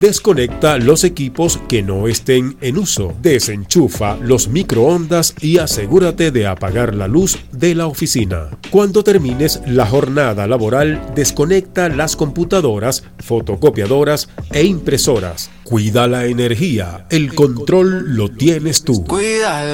Desconecta los equipos que no estén en uso. Desenchufa los microondas y asegúrate de apagar la luz de la oficina. Cuando termines la jornada laboral, desconecta las computadoras, fotocopiadoras e impresoras. Cuida la energía. El control lo tienes tú.